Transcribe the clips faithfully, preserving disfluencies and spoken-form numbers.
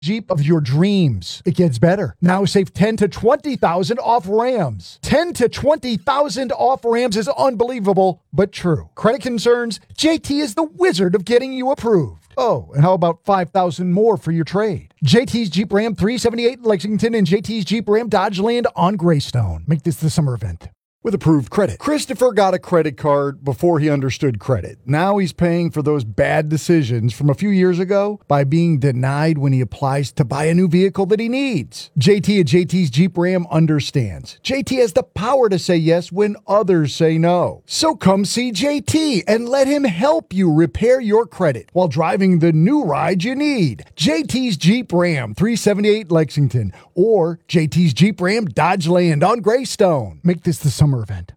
Jeep of your dreams. It gets better. Now save ten to twenty thousand off Rams. ten to twenty thousand off Rams is unbelievable, but true. Credit concerns? J T is the wizard of getting you approved. Oh, and how about five thousand more for your trade? J T's Jeep Ram three seventy-eight Lexington and J T's Jeep Ram Dodge Land on Greystone. Make this the summer event with approved credit. Christopher got a credit card before he understood credit. Now he's paying for those bad decisions from a few years ago by being denied when he applies to buy a new vehicle that he needs. J T at J T's Jeep Ram understands. J T has the power to say yes when others say no. So come see J T and let him help you repair your credit while driving the new ride you need. J T's Jeep Ram three seventy-eight Lexington or J T's Jeep Ram Dodge Land on Greystone. Make this the summer event.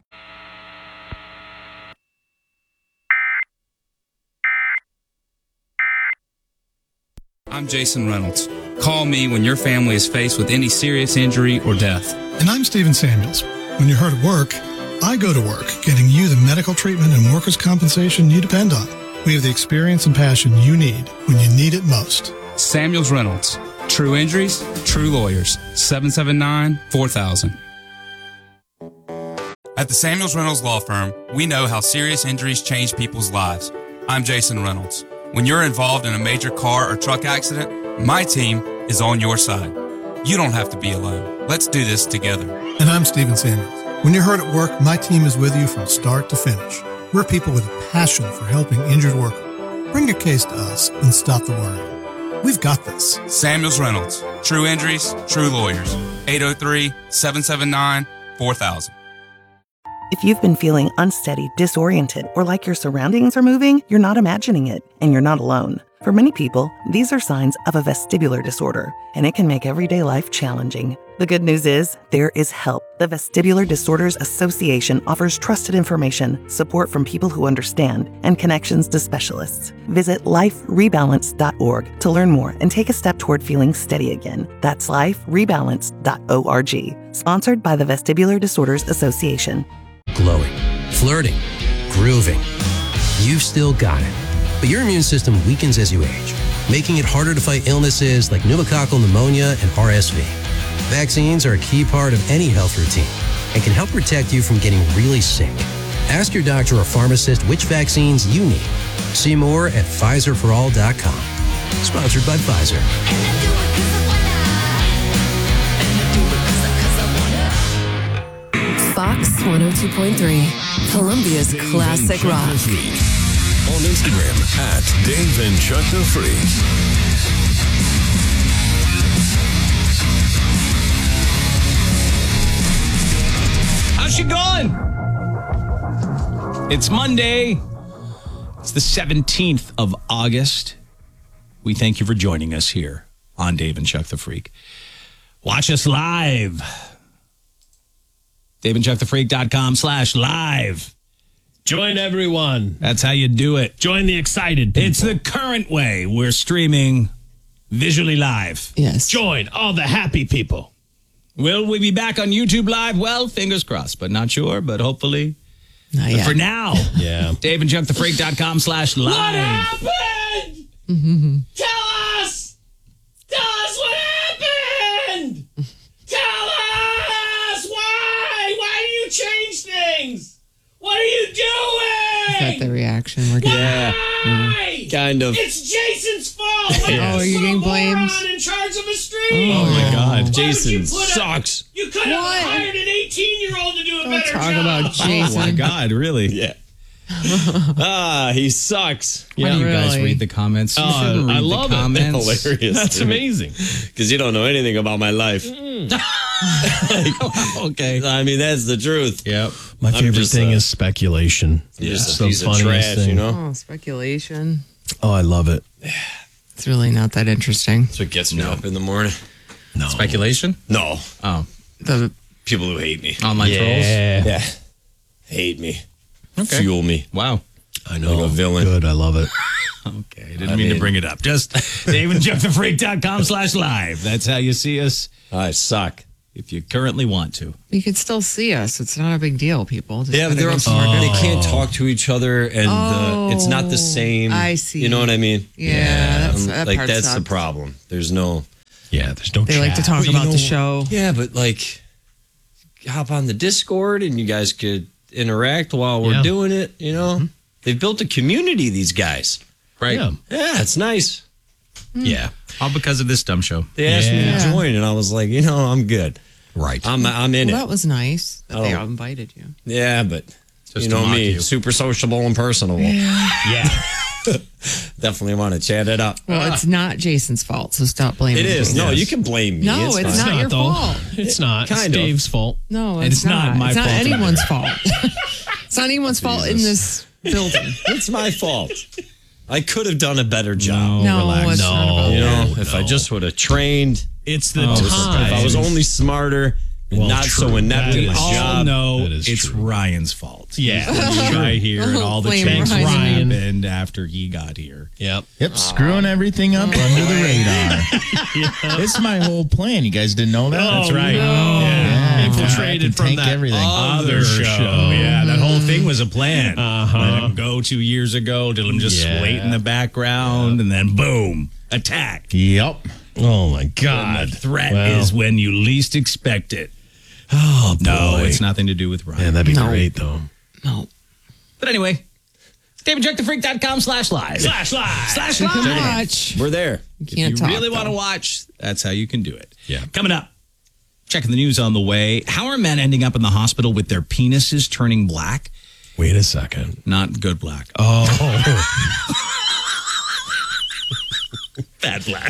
I'm Jason Reynolds. Call me when your family is faced with any serious injury or death. And I'm Stephen Samuels. When you're hurt at work, I go to work, getting you the medical treatment and workers' compensation you depend on. We have the experience and passion you need when you need it most. Samuels Reynolds. True injuries, true lawyers. seven seven nine, four thousand. At the Samuels Reynolds Law Firm, we know how serious injuries change people's lives. I'm Jason Reynolds. When you're involved in a major car or truck accident, my team is on your side. You don't have to be alone. Let's do this together. And I'm Stephen Samuels. When you're hurt at work, my team is with you from start to finish. We're people with a passion for helping injured workers. Bring your case to us and stop the worry. We've got this. Samuels Reynolds. True injuries, true lawyers. eight oh three, seven seven nine, four thousand. If you've been feeling unsteady, disoriented, or like your surroundings are moving, you're not imagining it, and you're not alone. For many people, these are signs of a vestibular disorder, and it can make everyday life challenging. The good news is, there is help. The Vestibular Disorders Association offers trusted information, support from people who understand, and connections to specialists. Visit life rebalance dot org to learn more and take a step toward feeling steady again. That's life rebalance dot org. Sponsored by the Vestibular Disorders Association. Glowing, flirting, grooving. You've still got it. But your immune system weakens as you age, making it harder to fight illnesses like pneumococcal pneumonia and R S V. Vaccines are a key part of any health routine and can help protect you from getting really sick. Ask your doctor or pharmacist which vaccines you need. See more at Pfizer for all dot com. Sponsored by Pfizer. Fox one oh two point three, Columbia's classic rock. On Instagram at Dave and Chuck the Freak. How's she going? It's Monday. It's the seventeenth of August. We thank you for joining us here on Dave and Chuck the Freak. Watch us live. Dave and Chuck the Freak dot com slash live. Join everyone. That's how you do it. Join the excited people. It's the current way. We're streaming visually live. Yes. Join all the happy people. Will we be back on YouTube Live? Well, fingers crossed, but not sure, but hopefully. Not but yet. for now, yeah. Dave and Chuck the Freak dot com slash live. What happened? Mm-hmm. Tell us! Tell us what happened! Tell us! Why? Why do you change things? What are you doing? Is that the reaction we're getting? Yeah. Mm. Kind of. It's Jason's fault. Like Oh, are you getting blamed? in charge of a stream. Oh, my God. Why Jason would you put a- sucks. You could have hired an eighteen-year-old to do a Don't better talk job. about Jason. Oh, my God, really? Yeah. ah, he sucks. Why do you guys Really? read the comments? You Oh, shouldn't read I the love it. comments. Hilarious. That's amazing. Because you don't know anything about my life. Okay. I mean, that's the truth. Yep. My I'm favorite just, thing uh, is speculation. I'm just It's a the piece of funniest trash, thing. you know? Oh, speculation. Oh, I love it. It's really not that interesting. That's what gets me up in the morning. No. Speculation? No. Oh. The People who hate me. Online Yeah. Yeah. Hate me. Okay. Fuel me. Wow. I know. Like a villain. Good. I love it. Okay. Didn't I mean to mean- bring it up. Just Dave and Chuck the Freak dot com slash live. That's how you see us I suck. if you currently want to. you could still see us. It's not a big deal, people. Just Yeah, but gotta they're go on, somewhere they different. can't talk to each other, and uh, it's not the Oh, same. I see. You know what I mean? Yeah, that's- um, that like part that's sucks. the problem. There's no. Yeah, there's no They like to chat. talk But you about know the what? show. Yeah, but like, hop on the Discord and you guys could interact while we're Yeah. doing it. You know, they've built a community. These guys, Right. Yeah. yeah, it's nice. Yeah. All because of this dumb show. They asked me Yeah. to join, and I was like, you know, I'm good. Right. I'm I'm in Well, it. that was nice that they Oh. all invited you. Yeah, but Just you to know mock me, you. super sociable and personable. Yeah. Definitely want to chat it up. Well, it's not Jason's fault, so stop blaming It is. Jason. No, you can blame me. No, it's fine. not your though. fault. It's not. Kind it's of. Dave's fault. No, And it's, it's not my it's fault not either. anyone's fault. It's not anyone's fault in this building. It's my fault. I could have done a better job. No, relax. it's not about You that. know, if I just would have trained, It's the if time. I was only smarter and Well, not so true. inept That in is my all job. know That is it's true. Ryan's fault. Yeah. right here and all the Blame changes Ryan. Ryan. happened after he got here. Yep. Yep, screwing everything up under the radar. This is my whole plan. You guys didn't know that? That's right. Yeah, Yeah. I can Infiltrated from tank that everything. other show. Yeah, that whole thing was a plan. Uh-huh. Let him go two years ago, let him just Yeah. wait in the background, and then boom, attack. Yep. Oh, my And God. the threat Well. is when you least expect it. Oh, No, boy. it's nothing to do with Ryan. Yeah, that'd be No. great, though. No. But anyway, david check the freak dot com slash live. Slash live. Slash You can live. watch. We're there. You If can't you talk, really want to though. watch, that's how you can do it. Yeah. Coming up, checking the news on the way. How are men ending up in the hospital with their penises turning black? Wait a second. Not good black. Oh. Bad black.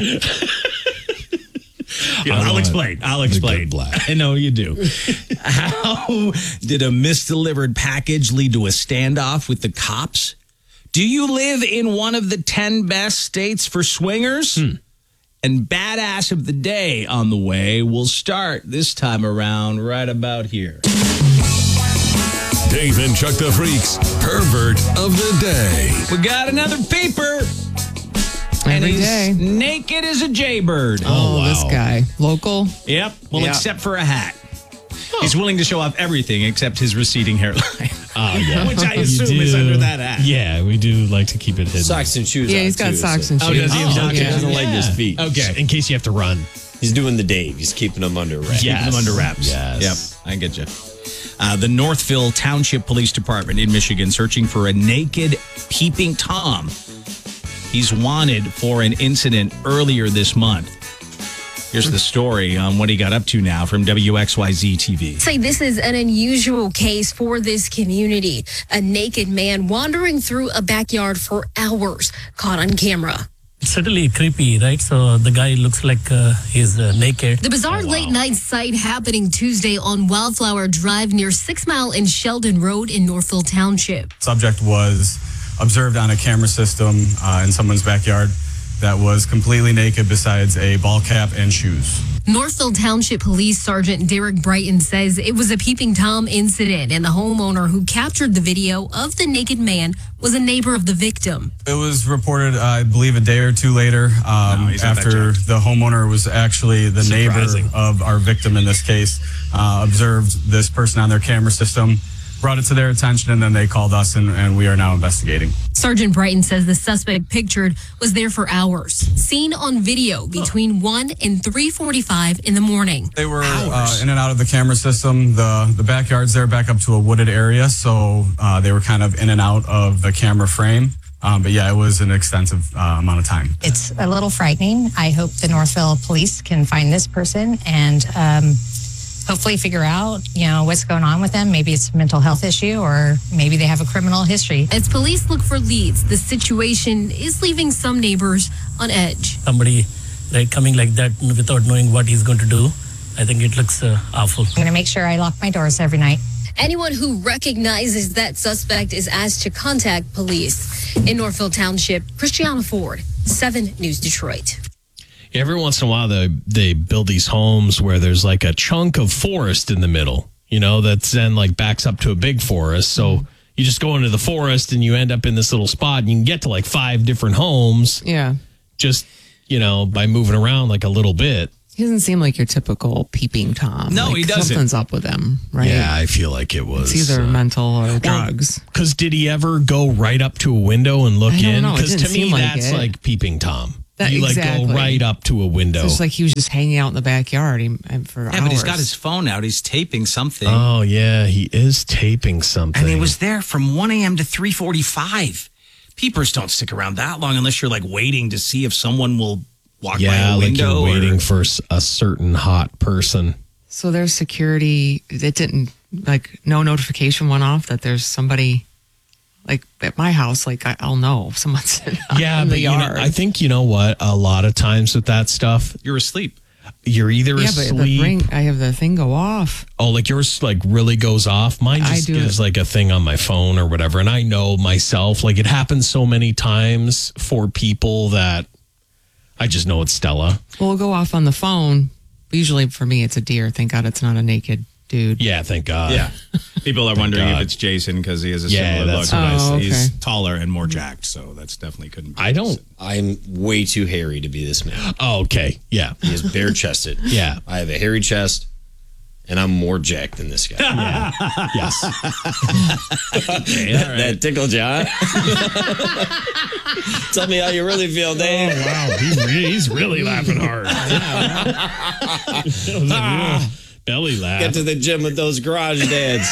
I I'll want explain. I'll the explain. good black. I know you do. How did a misdelivered package lead to a standoff with the cops? Do you live in one of the ten best states for swingers? Hmm. And Badass of the Day on the way will start this time around right about here. Dave and Chuck the Freak's Pervert of the Day. We got another peeper. And Every he's day. naked as a jaybird. Oh, this guy. Local. Yep. Well, Yeah. except for a hat. He's willing to show off everything except his receding hairline. Oh, yeah. Which I You assume is do- under that hat. Yeah, we do like to keep it hidden. Socks and shoes. Yeah, on he's got too, socks so- and shoes. Oh, does he have He socks doesn't, and doesn't shoes? like his Yeah. feet. Okay. In case you have to run. He's doing the Dave. He's keeping them under wraps. Yeah. Keeping them under wraps. Yes. Yep. I get you. Uh, the Northville Township Police Department in Michigan searching for a naked peeping Tom. He's wanted for an incident earlier this month. Here's the story on what he got up to now from W X Y Z T V. Say this is an unusual case for this community. A naked man wandering through a backyard for hours, caught on camera. Certainly creepy, right? So the guy looks like uh, he's uh, naked. The bizarre late night sight happening Tuesday on Wildflower Drive near Six Mile and Sheldon Road in Northville Township. Subject was observed on a camera system uh, in someone's backyard that was completely naked besides a ball cap and shoes. Northville Township Police Sergeant Derek Brighton says it was a peeping Tom incident, and the homeowner who captured the video of the naked man was a neighbor of the victim. It was reported, uh, I believe, a day or two later um, No, he's not that after the homeowner was actually the Surprising. neighbor of our victim in this case, uh, observed this person on their camera system, brought it to their attention, and then they called us, and, and we are now investigating. Sergeant Brighton says the suspect pictured was there for hours, seen on video between one and three forty-five in the morning. They were uh, in and out of the camera system. The the backyard's there back up to a wooded area, so uh, they were kind of in and out of the camera frame. Um, but yeah, it was an extensive uh, amount of time. It's a little frightening. I hope the Northville police can find this person and um, hopefully figure out, you know, what's going on with them. Maybe it's a mental health issue, or maybe they have a criminal history. As police look for leads, the situation is leaving some neighbors on edge. Somebody right coming like that without knowing what he's going to do. I think it looks uh, awful. I'm going to make sure I lock my doors every night. Anyone who recognizes that suspect is asked to contact police. In Northville Township, Christiana Ford, seven News Detroit. Every once in a while, they, they build these homes where there's like a chunk of forest in the middle, you know, that's then like backs up to a big forest. So you just go into the forest and you end up in this little spot and you can get to like five different homes. Yeah. Just, you know, by moving around like a little bit. He doesn't seem like your typical peeping Tom. No, Like, he doesn't. Something's up with him, right? Yeah, I feel like it was. It's either uh, mental or drugs. Because did he ever go right up to a window and look I don't in? know. It Because didn't to me, seem like that's it. like peeping Tom. That- you like exactly. go right up to a window. So it's like he was just hanging out in the backyard he, and for Yeah, hours. but he's got his phone out. He's taping something. Oh yeah, he is taping something. And he was there from one a.m. to three forty-five. Peepers don't stick around that long unless you're like waiting to see if someone will walk by yeah, a like window. you're waiting or, for s- a certain hot person. So there's security. It didn't, like, no notification went off that there's somebody, like, at my house. Like, I, I'll know if someone's Yeah, in but the you know, yard. I think you know what? A lot of times with that stuff, you're asleep. You're either yeah, but asleep. the ring, I have the thing go off. Oh, like yours like really goes off. Mine I just do gives it. like a thing on my phone or whatever. And I know myself, like it happens so many times for people that I just know it's Stella. Well, it'll go off on the phone. Usually for me, it's a deer. Thank God it's not a naked dude. Yeah, thank God. Yeah. People are wondering God. if it's Jason because he has a Yeah, similar that's look. what I but said. He's Oh, okay. taller and more jacked, so that's definitely couldn't be. I don't. I'm way too hairy to be this man. Oh, okay. Yeah. He is bare chested. Yeah. I have a hairy chest, and I'm more jacked than this guy. Yeah. Yes. Okay, that, all right. that tickled you, huh? Tell me how you really feel, Dave. Oh, wow. He's, re- he's really laughing hard. That was a real belly laugh. Get to the gym with those garage dads.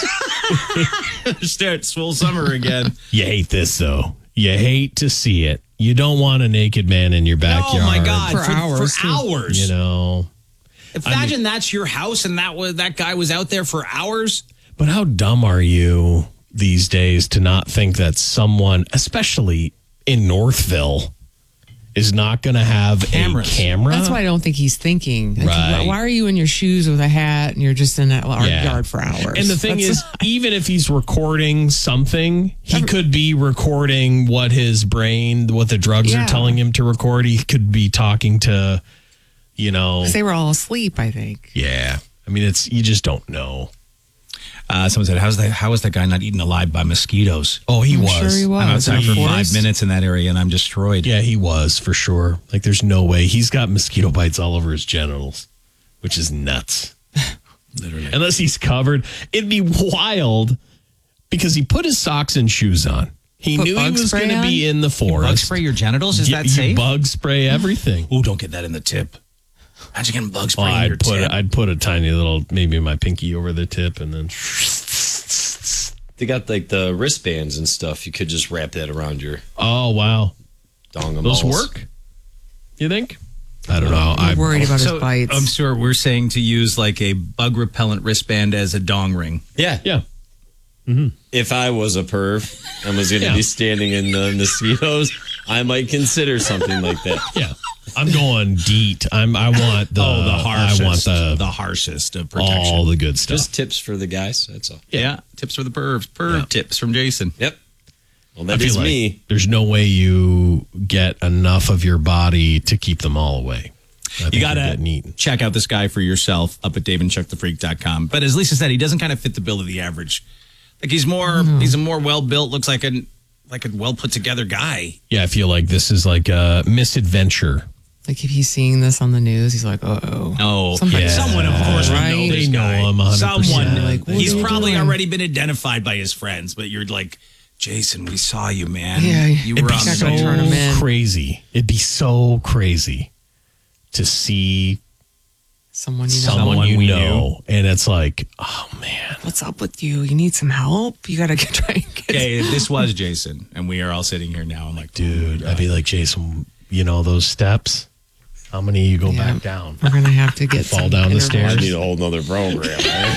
Start swole summer again. You hate this, though. You hate to see it. You don't want a naked man in your backyard. Oh my God! For For, hours, For too. hours. You know. Imagine that's your house and that was that guy was out there for hours. But how dumb are you these days to not think that someone, especially in Northville, is not going to have Cameras. a camera? That's why I don't think he's thinking. Like, Right. Why are you in your shoes with a hat and you're just in that yard Yeah. yard for hours? And the thing That's- is, even if he's recording something, he could be recording what his brain, what the drugs Yeah. are telling him to record. He could be talking to, you know. 'cause they were all asleep, I think. Yeah. I mean, it's, you just don't know. Uh, someone said, "How's that? How is that guy not eaten alive by mosquitoes?" Oh, he I'm was. sure he was. I'm outside In for the five forest. minutes in that area and I'm destroyed. Yeah, he was for sure. Like, there's no way. He's got mosquito bites all over his genitals, which is nuts. Literally. Unless he's covered. It'd be wild because he put his socks and shoes on. He Put knew he bug was spray going to on? be in the Bug forest. spray your genitals? Is You- that you safe? bug spray everything. Ooh, don't get that in the tip. Imagine getting bug spray Well, in your I'd put tip. I'd put a tiny little, maybe my pinky over the tip, and then They got like the wristbands and stuff. You could just wrap that around your oh wow, dong. those work. You think? I don't know. I'm worried about So, his bites. I'm sure we're saying to use like a bug repellent wristband as a dong ring. Yeah. Yeah. If I was a perv and was going to Yeah. be standing in the mosquitoes, I might consider something like that. Yeah. I'm going DEET. I'm. I want the. oh, the harshest. I want the the harshest of protection. all the good stuff. Just tips for the guys. That's all. yeah. Tips for the pervs. Perv Yeah. tips from Jason. Yep. Well, I that feel is like me. there's no way you get enough of your body to keep them all away. I think You you're got to getting eaten. check out this guy for yourself up at dave and chuck the freak dot com. But as Lisa said, he doesn't kind of fit the bill of the average. Like he's more, he's a more well built, looks like a like a well put together guy. Yeah, I feel like this is like a misadventure. like if he's seeing this on the news, he's like, uh oh. Oh, Somebody- Yeah. someone of course would know Right? this They know guy. him one hundred percent. Someone, Like, what he's are you probably doing? already been identified by his friends. But you're like, Jason, we saw you, man. Yeah, you It'd were be on the so gonna turn him in. crazy. It'd be so crazy to see Someone you know. someone, Someone you we know, and it's like, oh man, What's up with you? You need some help? You got to try and get Okay, if this was Jason, and we are all sitting here now. I'm like, dude, I'd be like, Jason, you know those steps? How many you go Yeah. back down? We're going to have to get Fall some down the intervention. stairs. I need a whole nother program. Right?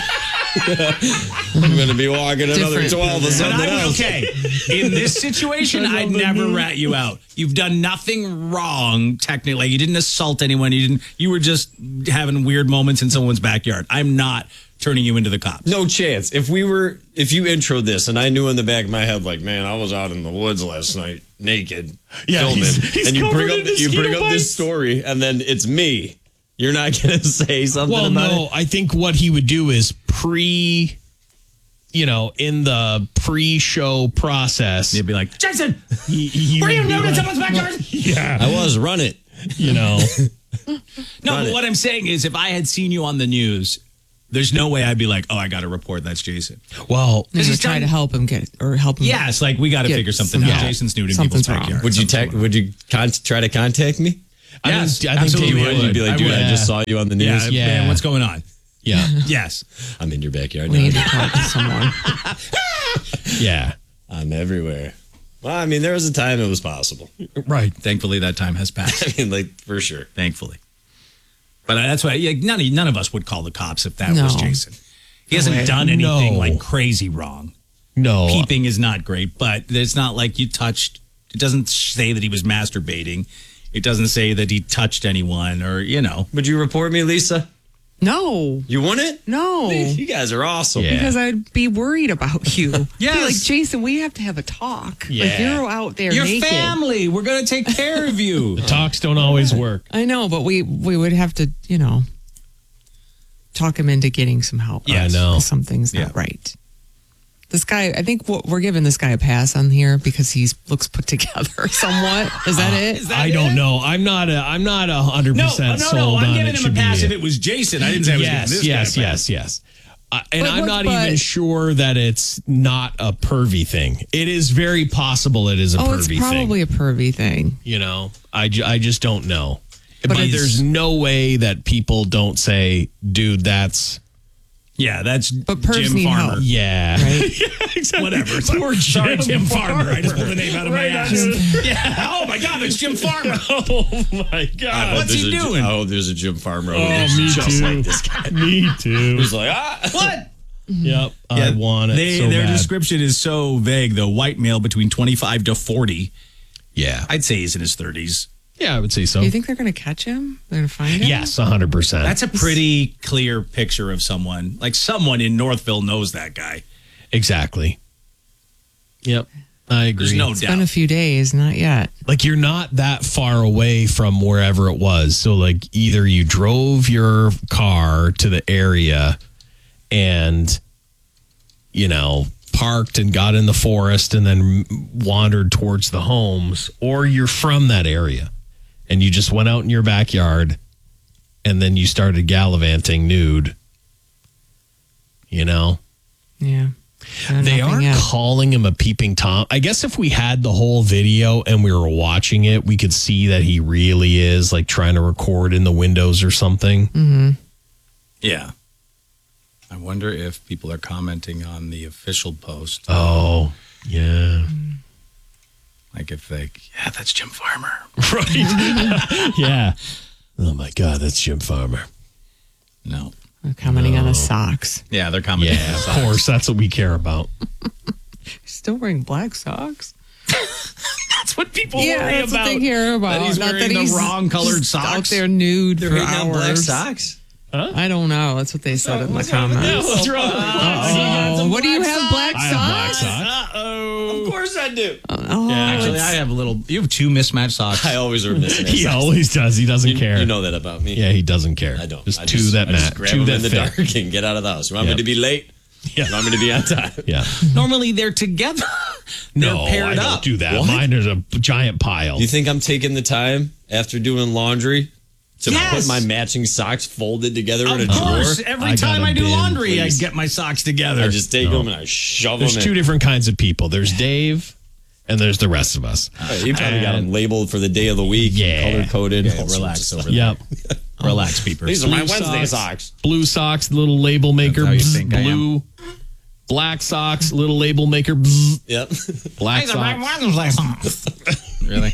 I'm going to be walking another Different. twelve or But something I would, else. okay, in this situation, I'd never rat you out. You've done nothing wrong, technically. Like, you didn't assault anyone. You didn't. You were just having weird moments in someone's backyard. I'm not turning you into the cops. No chance. If we were, if you introed this and I knew in the back of my head, like, man, I was out in the woods last night, naked, Yeah, filming, he's- he's and you bring covered up, in you bring mosquito up this bites. story, and then it's me. You're not going to say something Well, about no, it. I think what he would do is pre, you know, in the pre-show process, You'd be like, Jason, he, he were would you be nude in like- someone's backyard? Yeah, I was run it. you know, No, Run but it. what I'm saying is, if I had seen you on the news, there's no way I'd be like, oh, I got to report that's Jason. well, Maybe he's try done- to help him get, or help him. Yeah, it's like we got to Get figure something some out. help. Jason's nude in Something's people's wrong. backyard. Would you tec- Would you con- try to contact me? I Yes, think, I think absolutely Dave would. would. You'd be like, dude, I, would. just saw you on the Yeah, news. Yeah. man, what's going on? Yeah. Yes. I'm in your backyard We now. need to talk to someone. Yeah. I'm everywhere. Well, I mean, there was a time it was possible. Right. Thankfully, that time has passed. I mean, like, for sure. Thankfully. But that's why yeah, none, of, none of us would call the cops if that No. was Jason. He hasn't way. done anything No. like crazy wrong. No. Peeping is not great, but it's not like you touched. It doesn't say that he was masturbating. It doesn't say that he touched anyone or, you know. Would you report me, Lisa? No. You wouldn't? No. You guys are awesome. Yeah. Because I'd be worried about you. Yes. Be like, Jason, we have to have a talk. Like, Yeah. you're out there Your naked. family. We're going to take care of you. The talks don't always work. I know, but we we would have to, you know, talk him into getting some help. Yes. I know. 'Cause something's not Yeah. right. This guy, I think what we're giving this guy a pass on here because he looks put together somewhat. Is that it? I don't know. I'm not a. I'm not a hundred No, percent no, sold no. I'm on giving it him a should pass be if it was Jason. I didn't say I was yes, giving this yes, guy a yes, pass. yes. Uh, and But I'm what- not but- even sure that it's not a pervy thing. It is very possible it is a Oh, pervy it's probably thing. a pervy thing. You know, I, ju- I just don't know. But But, it's- there's no way that people don't say, dude, that's. Yeah, that's But pervs Jim need Farmer. help. Yeah. Right? Whatever. Poor Sorry, Jim Jim Farmer. Farmer. I just pulled the name out of my ass. Yeah. Oh my God, that's Jim Farmer. Oh my I God. hope What's he there's a- doing? I hope there's a Jim Farmer who Oh, looks me just too. like this guy. Me too. Who's like, ah, What? Yep. I want it They, so their bad. description is so vague, though. White male between twenty-five to forty. Yeah. I'd say he's in his thirties. Yeah, I would say so. Do you think they're going to catch him? They're going to find him? Yes, one hundred percent. That's a pretty clear picture of someone. Like someone in Northville knows that guy. Exactly. Yep. I agree. There's no It's doubt. been a few days, not yet. Like you're not that far away from wherever it was. So like either you drove your car to the area and you know parked and got in the forest and then wandered towards the homes, or you're from that area and you just went out in your backyard and then you started gallivanting nude. You know? Yeah. Uh, They nothing aren't yet. calling him a peeping Tom. I guess if we had the whole video and we were watching it, we could see that he really is like trying to record in the windows or something. Mm-hmm. Yeah. I wonder if people are commenting on the official post. Oh, yeah. Like if they, yeah, that's Jim Farmer. Right. Yeah. Oh my God, that's Jim Farmer. No. They're commenting on his socks. Yeah, they're commenting Yeah, on of socks. course. That's what we care about. Still wearing black socks? That's what people Yeah, worry that's about. what they care about. That he's Not wearing that the he's wrong colored just socks. out there nude they're for hating on black hours. socks? Huh? I don't know. That's what they said in the comments. What's wrong? Oh, what do you have? Black I have black socks? socks. Uh-oh. Of course I do. Oh, Yeah, Actually, it's- I have a little, you have two mismatched socks. I always wear mismatched He socks. always does. He doesn't You, care. you know that about me. Yeah, he doesn't care. I don't. Just I two just, that I just match. grab Two them that in the fit. dark and get out of the house. You want Yep. me to be late? Yeah. You want me to be on time? Yeah. Normally they're together. They're No, paired I up. don't do that. What? Mine is a giant pile. Do you think I'm taking the time after doing laundry to Yes. put my matching socks folded together in a Of course. drawer? Every I got time a I do bin, laundry, please. I get my socks together. I just take No. them and I shove There's them two in. different kinds of people. There's Dave and there's the rest of us. Right, you probably got them And- labeled for the day of the week, Yeah. color coded. Yeah, relax over there. Yep. Relax, peepers. These are my Blue Wednesday socks. socks. Blue socks, little label maker. That's how you bzz, think I am. blue. Black socks, little label maker. bzz, Yep. black These are my socks. Wednesday. Really?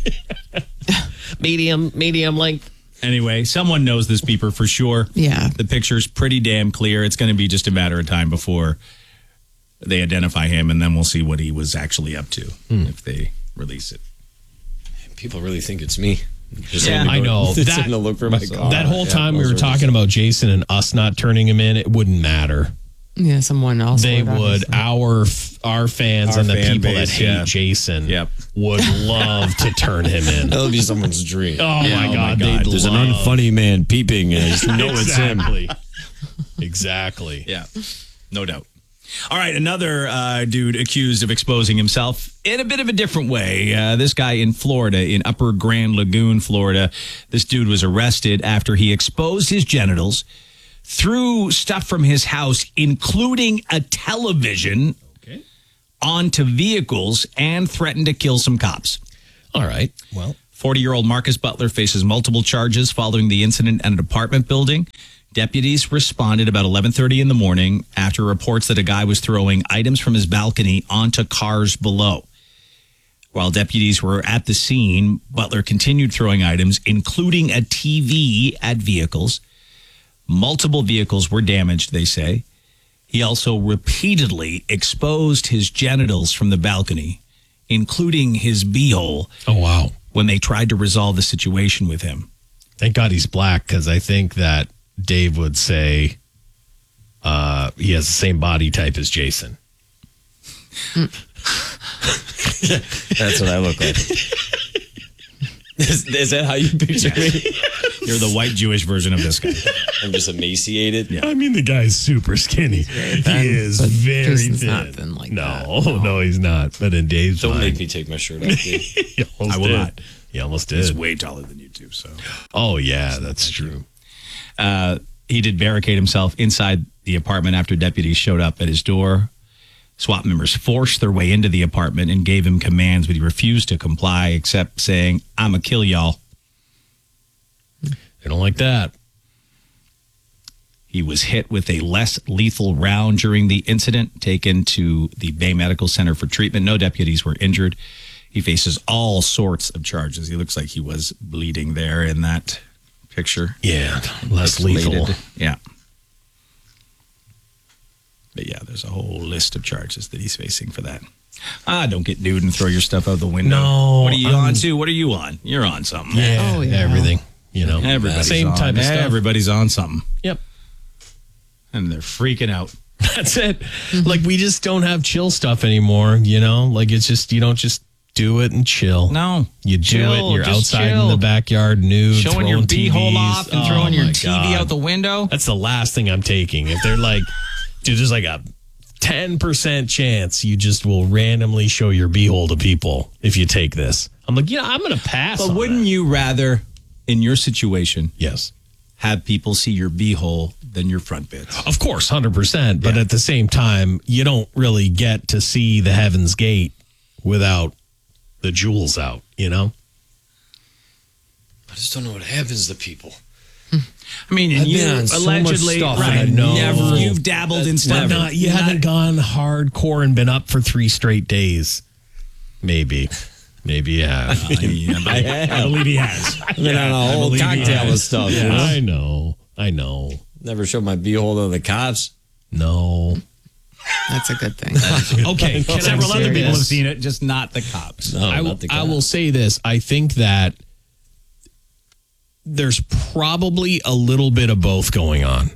Medium, medium length. Anyway, someone knows this beeper for sure. Yeah. The picture's pretty damn clear. It's going to be just a matter of time before they identify him, and then we'll see what he was actually up to if they release it. People really think it's me. Just Yeah, having to I go- know. Just That- having to look for my car. That whole Yeah, time we those were are talking just- about Jason and us not turning him in, it wouldn't matter. Yeah, someone else. They would, would. obviously. Our our fans Our and the fan people base, that hate yeah. Jason Yep. would love to turn him in. That'll be someone's dream. Oh, Yeah, my oh my God. God. They'd There's an love- unfunny man peeping, and I just know it's him. exactly. Exactly. Yeah, no doubt. All right, another uh, dude accused of exposing himself in a bit of a different way. Uh, this guy in Florida, in Upper Grand Lagoon, Florida, this dude was arrested after he exposed his genitals, threw stuff from his house, including a television, onto vehicles, and threatened to kill some cops. All right. Well, forty-year-old Marcus Butler faces multiple charges following the incident at an apartment building. Deputies responded about eleven thirty in the morning after reports that a guy was throwing items from his balcony onto cars below. While deputies were at the scene, Butler continued throwing items, including a T V, at vehicles. Multiple vehicles were damaged, they say. He also repeatedly exposed his genitals from the balcony, including his beehole. Oh, wow. When they tried to resolve the situation with him. Thank God he's black, because I think that Dave would say uh, he has the same body type as Jason. That's what I look like. Is, is that how you picture me? You're the white Jewish version of this guy. I'm just emaciated. Yeah. I mean, the guy's super skinny. He is very Jason's thin. not thin like no, that. no, no, he's not. But in Dave's Don't mind, make me take my shirt off, Dave. he almost I will did. not. He almost did. He's way taller than you two, so. Oh, yeah, that's true. Uh, he did barricade himself inside the apartment after deputies showed up at his door. SWAT members forced their way into the apartment and gave him commands, but he refused to comply, except saying, "I'm going to kill y'all." They don't like that. He was hit with a less lethal round during the incident, taken to the Bay Medical Center for treatment. No deputies were injured. He faces all sorts of charges. He looks like he was bleeding there in that picture. Yeah, less lethal. Yeah. But yeah, there's a whole list of charges that he's facing for that. Ah, don't get nude and throw your stuff out the window. No, What are you I'm- on to? What are you on? You're on something. Yeah, Oh, yeah. everything. You know, Everybody's same on. type of stuff. Everybody's on something. Yep. And they're freaking out. That's it. Like, we just don't have chill stuff anymore, you know? Like, it's just, you don't just do it and chill. No. You do Chill, it and you're just outside chill. in the backyard nude, Showing your throwing beehole T Vs. off and Oh, throwing your my T V God. out the window. That's the last thing I'm taking. If they're like, dude, there's like a ten percent chance you just will randomly show your beehole to people if you take this. I'm like, yeah, I'm going to pass. But on wouldn't that. you rather, in your situation, Yes. have people see your beehole than your front bits? Of course, one hundred percent. But at the same time, you don't really get to see the Heaven's Gate without the jewels out, you know? I just don't know what happens to people. I mean, and I've you been on so much allegedly, stuff right, and I know- never, you've dabbled in That's stuff. But not, you Not- haven't gone hardcore and been up for three straight days. Maybe. Maybe you have. Yeah, but I have. I believe he has. I've been on a whole believe he cocktail has. of stuff. Yeah, you know? I know. I know. Never showed my beehole to the cops. No. That's a good thing. Okay. Can I Several say other people have this? seen it, just not the cops. No, I, will, not the I cops. will say this. I think that there's probably a little bit of both going on.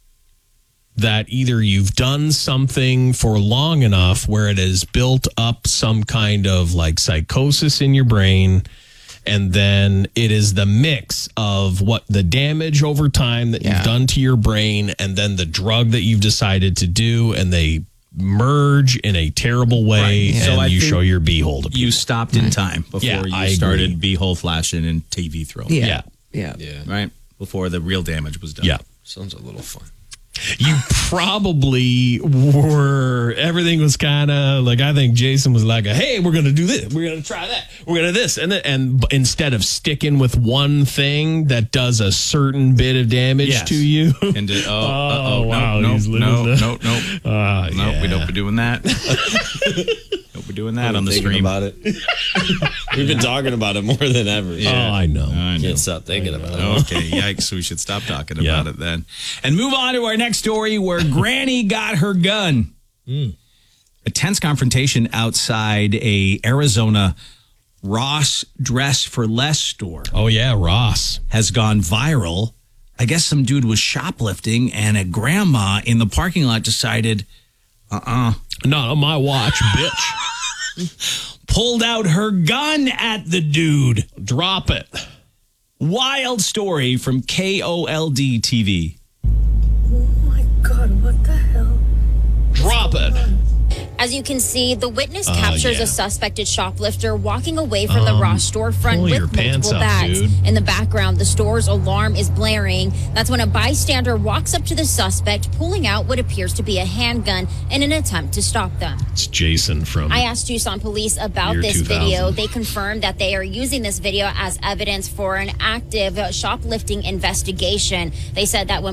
That either you've done something for long enough where it has built up some kind of like psychosis in your brain, and then it is the mix of what the damage over time that Yeah. you've done to your brain, and then the drug that you've decided to do, and they merge in a terrible way, Right. and So I you think show your beehole to people. You stopped in time before Yeah, you I agree. started beehole flashing and T V throwing. Yeah. Yeah. Yeah. Yeah. Right? Before the real damage was done. Yeah. Sounds a little fun. You probably were, everything was kind of like, I think Jason was like, a, hey, we're going to do this. We're going to try that. We're going to this. And, then, and b- instead of sticking with one thing that does a certain bit of damage Yes. to you. And did, oh, uh, oh, wow, no, he's no, living no, the- no, no, Uh, no, we yeah. don't be doing that. Don't be doing that on the Thinking stream. about it. We've been talking about it more than ever. Oh, I know. I know. Can't stop thinking about it. Okay, yikes. We should stop talking Yeah. about it then. And move on to our next story where Granny got her gun. A tense confrontation outside a Arizona Ross Dress for Less store Oh, yeah, Ross. has gone viral. I guess some dude was shoplifting and a grandma in the parking lot decided, uh-uh, Not on my watch, bitch. pulled out her gun at the dude. Drop it. Wild story from K O L D T V. Oh my God, what the hell? Drop it. As you can see, the witness Uh, captures yeah. a suspected shoplifter walking away from the Um, Ross storefront pull with your pants multiple up, bags. dude. In the background, the store's alarm is blaring. That's when a bystander walks up to the suspect, pulling out what appears to be a handgun in an attempt to stop them. It's Jason from. I asked Tucson police about Year this two thousand. video. They confirmed that they are using this video as evidence for an active uh, shoplifting investigation. They said that when